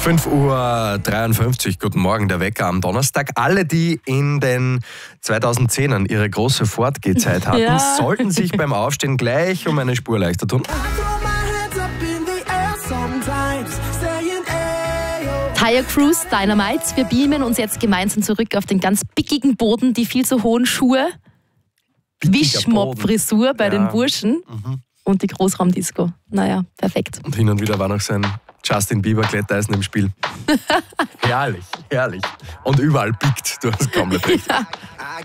5:53 Uhr, guten Morgen, der Wecker am Donnerstag. Alle, die in den 2010ern ihre große Fortgehzeit hatten, sollten sich beim Aufstehen gleich um eine Spur leichter tun. Tyre Cruise, Dynamite. Wir beamen uns jetzt gemeinsam zurück auf den ganz pickigen Boden, die viel zu hohen Schuhe, Wischmopp-Frisur bei den Burschen und die Großraumdisco. Naja, perfekt. Und hin und wieder war noch sein Justin Bieber-Kletteisen im Spiel. Herrlich, herrlich. Und überall pickt, du hast komplett recht.